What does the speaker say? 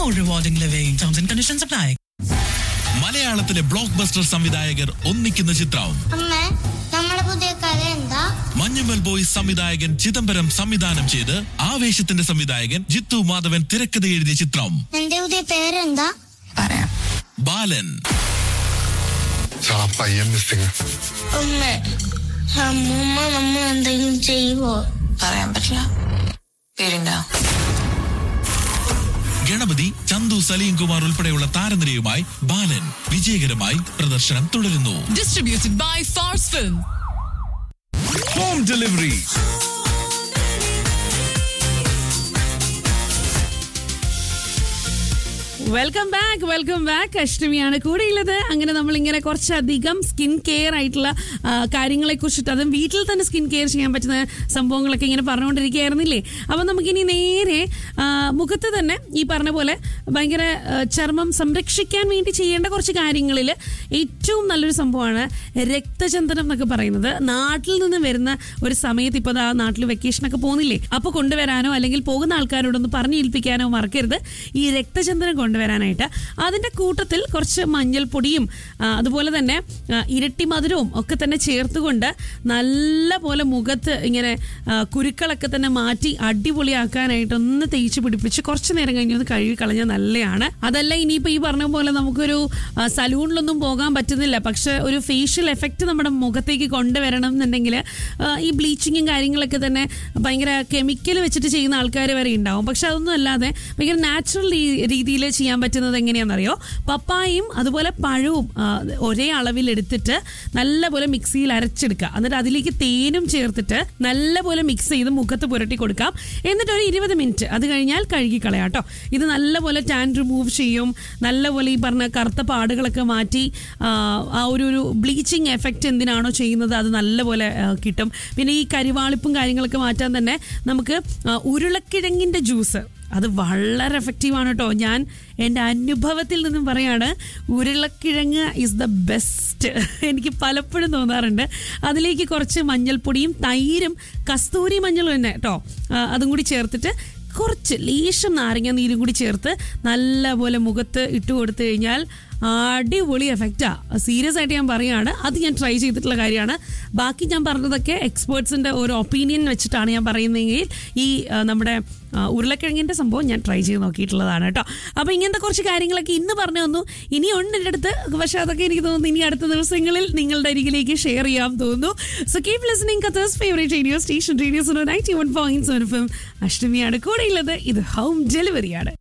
more rewarding living. Terms and conditions apply. മലയാളത്തിലെ block buster സംവിധായകർ ഒന്നിക്കുന്ന ചിത്രം. അമ്മേ, നമ്മുടെ പുതിയ കഥ എന്താ? മഞ്ഞുമൽ ബോയ്സ് സംവിധായകൻ ചിദംബരം സംവിധാനം ചെയ്ത് ആവേശത്തിന്റെ സംവിധായകൻ ജിത്തു മാധവൻ തിരക്കഥ എഴുതിയ ചിത്രം. എന്റെ പുതിയ പേരെന്താ? ബാലൻ. അമ്മേ, അമ്മൂമ്മ നമ്മൾ എന്തെങ്കിലും ചെയ്യുവോ? പറയാൻ പറ്റില്ല. പേരുണ്ടോ? ഗണപതി, ചന്തു, സലീം കുമാർ ഉൾപ്പെടെയുള്ള താരനിരയുമായി ബാലൻ വിജയകരമായി പ്രദർശനം തുടരുന്നു. Distributed by Fars Film. Home delivery. Welcome back. അഷ്ടമിയാണ് കൂടെയുള്ളത്. അങ്ങനെ നമ്മളിങ്ങനെ കുറച്ചധികം സ്കിൻ കെയർ ആയിട്ടുള്ള കാര്യങ്ങളെ കുറിച്ചിട്ട്, അതും വീട്ടിൽ തന്നെ സ്കിൻ കെയർ ചെയ്യാൻ പറ്റുന്ന സംഭവങ്ങളൊക്കെ ഇങ്ങനെ പറഞ്ഞുകൊണ്ടിരിക്കുകയായിരുന്നില്ലേ. അപ്പം നമുക്കിനി നേരെ മുഖത്ത് തന്നെ ഈ പറഞ്ഞ പോലെ ഭയങ്കര ചർമ്മം സംരക്ഷിക്കാൻ വേണ്ടി ചെയ്യേണ്ട കുറച്ച് കാര്യങ്ങളിൽ ഏറ്റവും നല്ലൊരു സംഭവമാണ് രക്തചന്ദനം എന്നൊക്കെ പറയുന്നത്. നാട്ടിൽ നിന്ന് വരുന്ന ഒരു സമയത്ത്, ഇപ്പോൾ ആ നാട്ടിൽ വെക്കേഷനൊക്കെ പോകുന്നില്ലേ, അപ്പോൾ കൊണ്ടുവരാനോ അല്ലെങ്കിൽ പോകുന്ന ആൾക്കാരോടൊന്ന് പറഞ്ഞു ഏൽപ്പിക്കാനോ മറക്കരുത് ഈ രക്തചന്ദനം കൊണ്ടുവരാനായിട്ട്. അതിൻ്റെ കൂട്ടത്തിൽ കുറച്ച് മഞ്ഞൾപ്പൊടിയും അതുപോലെ തന്നെ ഇരട്ടി മധുരവും ഒക്കെ തന്നെ ചേർത്തുകൊണ്ട് നല്ല പോലെ മുഖത്ത് ഇങ്ങനെ കുരുക്കളൊക്കെ തന്നെ മാറ്റി അടിപൊളിയാക്കാനായിട്ട് ഒന്ന് തേച്ച് പിടിപ്പിച്ച് കുറച്ച് നേരം കഴിഞ്ഞ് ഒന്ന് കഴുകി കളഞ്ഞാൽ നല്ലതാണ്. അതല്ല ഇനിയിപ്പോൾ ഈ പറഞ്ഞ പോലെ നമുക്കൊരു സലൂണിലൊന്നും പോകാൻ പറ്റുന്നില്ല, പക്ഷെ ഒരു ഫേഷ്യൽ എഫക്റ്റ് നമ്മുടെ മുഖത്തേക്ക് കൊണ്ടുവരണം എന്നുണ്ടെങ്കിൽ ഈ ബ്ലീച്ചിങ്ങും കാര്യങ്ങളൊക്കെ തന്നെ ഭയങ്കര കെമിക്കൽ വെച്ചിട്ട് ചെയ്യുന്ന ആൾക്കാർ വരെ ഉണ്ടാവും. പക്ഷെ അതൊന്നും അല്ലാതെ ഭയങ്കര നാച്ചുറൽ രീതിയിൽ ചെയ്യാൻ പറ്റുന്നത് എങ്ങനെയാണെന്നറിയോ? പപ്പായയും അതുപോലെ പഴവും ഒരേ അളവിലെടുത്തിട്ട് നല്ലപോലെ മിക്സിയിൽ അരച്ചെടുക്കുക. എന്നിട്ട് അതിലേക്ക് തേനും ചേർത്തിട്ട് നല്ലപോലെ മിക്സ് ചെയ്ത് മുഖത്ത് പുരട്ടി കൊടുക്കാം. എന്നിട്ട് ഒരു 20 മിനിറ്റ് അത് കഴിഞ്ഞാൽ കഴുകി കളയാം കേട്ടോ. ഇത് നല്ലപോലെ ടാൻ റിമൂവ് ചെയ്യും, നല്ലപോലെ ഈ പറഞ്ഞ കറുത്ത പാടുകളൊക്കെ മാറ്റി ആ ഒരു ബ്ലീച്ചിങ് എഫക്റ്റ് എന്തിനാണോ ചെയ്യുന്നത് അത് നല്ലപോലെ കിട്ടും. പിന്നെ ഈ കരിവാളിപ്പും കാര്യങ്ങളൊക്കെ മാറ്റാൻ തന്നെ നമുക്ക് ഉരുളക്കിഴങ്ങിൻ്റെ ജ്യൂസ് അത് വളരെ എഫക്റ്റീവാണ് കേട്ടോ. ഞാൻ എൻ്റെ അനുഭവത്തിൽ നിന്നും പറയാണ്, ഉരുളക്കിഴങ്ങ് ഈസ് ദ ബെസ്റ്റ്. എനിക്ക് പലപ്പോഴും തോന്നാറുണ്ട്. അതിലേക്ക് കുറച്ച് മഞ്ഞൾപ്പൊടിയും തൈരും കസ്തൂരി മഞ്ഞളും തന്നെ കേട്ടോ, അതും കൂടി ചേർത്തിട്ട് കുറച്ച് ലേശം നാരങ്ങ നീരും കൂടി ചേർത്ത് നല്ലപോലെ മുഖത്ത് ഇട്ട് കൊടുത്തു കഴിഞ്ഞാൽ അടിപൊളി എഫക്റ്റാ. സീരിയസ് ആയിട്ട് ഞാൻ പറയുകയാണ്. അത് ഞാൻ ട്രൈ ചെയ്തിട്ടുള്ള കാര്യമാണ്. ബാക്കി ഞാൻ പറഞ്ഞതൊക്കെ എക്സ്പേർട്സിൻ്റെ ഒരു ഒപ്പീനിയൻ വെച്ചിട്ടാണ് ഞാൻ പറയുന്നതെങ്കിൽ ഈ നമ്മുടെ ഉരുളക്കിഴങ്ങിൻ്റെ സംഭവം ഞാൻ ട്രൈ ചെയ്ത് നോക്കിയിട്ടുള്ളതാണ് കേട്ടോ. അപ്പോൾ ഇങ്ങനത്തെ കുറച്ച് കാര്യങ്ങളൊക്കെ ഇന്ന് പറഞ്ഞു തന്നു. ഇനിയുണ്ട് എൻ്റെ അടുത്ത്, പക്ഷേ അതൊക്കെ എനിക്ക് തോന്നുന്നു ഇനി അടുത്ത ദിവസങ്ങളിൽ നിങ്ങളുടെ അരികിലേക്ക് ഷെയർ ചെയ്യാൻ തോന്നുന്നു. So keep listening Qatar's favourite radio station, radio 91.7 FM. അഷ്ടമിയാണ് കൂടെയുള്ളത്. ഇത് ഹോം ഡെലിവറിയാണ്.